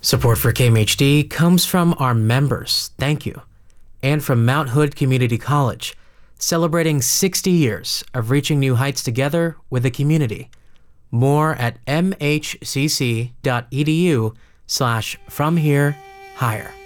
Support for KMHD comes from our members, thank you, and from Mount Hood Community College, celebrating 60 years of reaching new heights together with the community. More at mhcc.edu/fromherehigher.